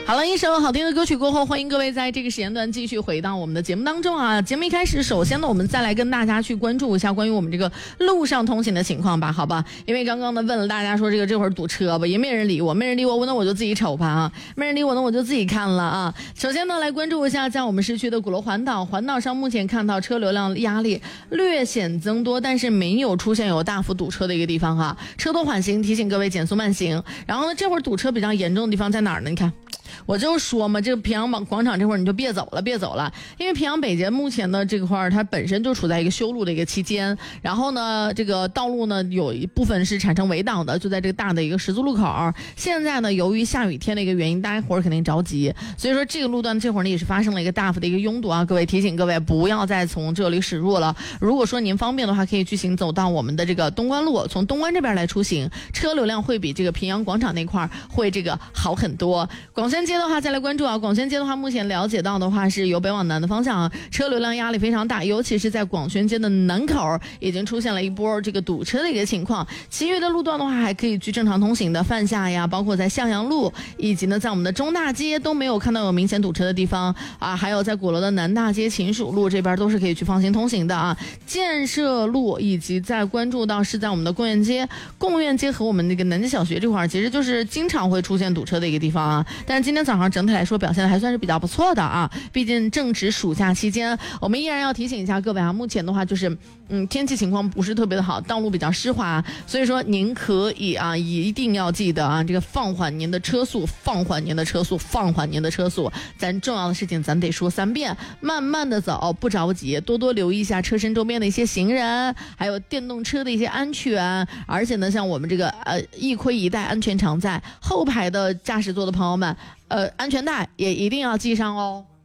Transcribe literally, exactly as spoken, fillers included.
好了，一首好听的歌曲过后，欢迎各位在这个时间段继续回到我们的节目当中啊。节目一开始，首先呢，我们再来跟大家去关注一下关于我们这个路上通行的情况吧，好吧？因为刚刚呢问了大家说这个这会儿堵车吧，也没人理我，没人理我，那我就自己瞅吧啊，没人理我，那我就自己看了啊。首先呢，来关注一下在我们市区的鼓楼环岛，环岛上目前看到车流量压力略显增多，但是没有出现有大幅堵车的一个地方哈，车多缓行，提醒各位减速慢行。然后呢，这会儿堵车比较严重的地方在哪儿呢？你看。我就说嘛，这个平阳广场这会儿你就别走了，别走了，因为平阳北街目前的这块儿它本身就处在一个修路的一个期间，然后呢，这个道路呢有一部分是产生围挡的，就在这个大的一个十字路口。现在呢，由于下雨天的一个原因，大家伙儿肯定着急，所以说这个路段这会儿呢也是发生了一个大幅的一个拥堵啊。各位提醒各位不要再从这里驶入了。如果说您方便的话，可以去行走到我们的这个东关路，从东关这边来出行，车流量会比这个平阳广场那块儿会这个好很多。广宣街的话再来关注啊，广宣街的话目前了解到的话是由北往南的方向啊，车流量压力非常大，尤其是在广宣街的南口已经出现了一波这个堵车的一个情况。其余的路段的话还可以去正常通行的，范下呀，包括在向阳路以及呢在我们的中大街都没有看到有明显堵车的地方啊，还有在鼓楼的南大街、秦蜀路这边都是可以去放心通行的啊。建设路以及在关注到是在我们的贡院街、贡院街和我们那个南街小学这块其实就是经常会出现堵车的一个地方啊。但是今天早上整体来说表现的还算是比较不错的啊，毕竟正值暑假期间，我们依然要提醒一下各位啊，目前的话就是嗯天气情况不是特别的好，道路比较湿滑，所以说您可以啊一定要记得啊，这个放缓您的车速，放缓您的车速，放缓您的车速，咱重要的事情咱得说三遍，慢慢的走，不着急，多多留意一下车身周边的一些行人，还有电动车的一些安全。而且呢，像我们这个呃一盔一带，安全常在，后排的驾驶座的朋友们呃安全带也一定要系上哦。